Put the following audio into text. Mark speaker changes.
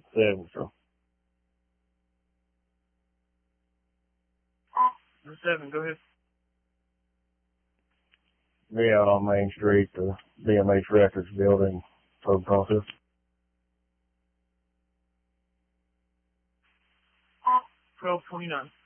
Speaker 1: 7, so.
Speaker 2: The 7, go ahead.
Speaker 1: Be out on Main Street, the BMH Records building, total process.
Speaker 2: 1229.